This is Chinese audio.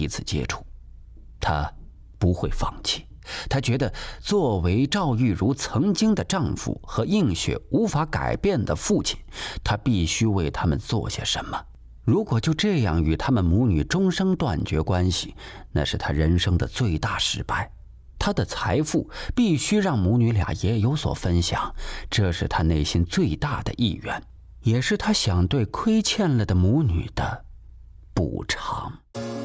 一次接触。他不会放弃，他觉得作为赵玉茹曾经的丈夫和映雪无法改变的父亲，他必须为他们做些什么。如果就这样与他们母女终生断绝关系，那是他人生的最大失败。他的财富必须让母女俩也有所分享，这是他内心最大的意愿，也是他想对亏欠了的母女的补偿。